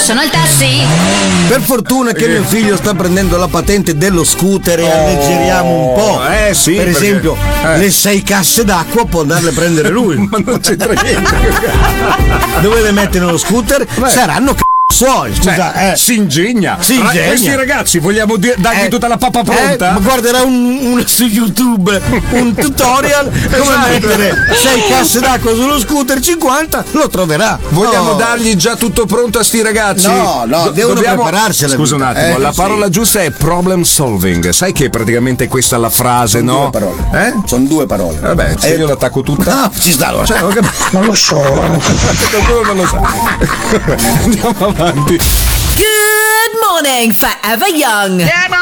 sono il tassi. Per fortuna che mio figlio sta prendendo la patente dello scooter e alleggeriamo un po'. Sì, per esempio, le 6 casse d'acqua può andarle a prendere lui. Ma non c'entra niente. Dove le mette nello scooter? Saranno suoi, scusa, si ingegna. Questi ragazzi vogliamo dargli tutta la pappa pronta? Ma guarderà su YouTube un tutorial come mettere 6 casse d'acqua sullo scooter 50, lo troverà. Vogliamo dargli già tutto pronto a sti ragazzi? No, devono prepararsela. Scusa un attimo, la parola giusta è problem solving. Sai che praticamente questa è la frase, sono no? 2 parole. Sono 2 parole. Vabbè, se io l'attacco tutta. No, ci sta. Non lo so. Qualcuno non lo sa. Andiamo avanti. Good morning, Forever Young.